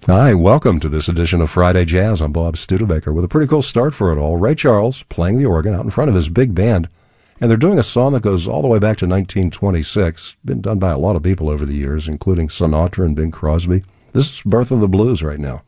Hi, welcome to this edition of Friday Jazz. I'm Bob Studebaker with a pretty cool start for it all. Ray Charles playing the organ out in front of his big band. And they're doing a song that goes all the way back to 1926. Been done by a lot of people over the years, including Sinatra and Bing Crosby. This is Birth of the Blues right now.